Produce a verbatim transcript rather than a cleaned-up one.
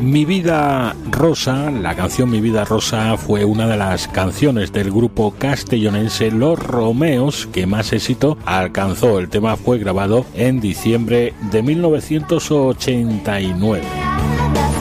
Mi vida rosa, la canción Mi vida rosa fue una de las canciones del grupo castellonense Los Romeos que más éxito alcanzó. El tema fue grabado en diciembre de mil novecientos ochenta y nueve.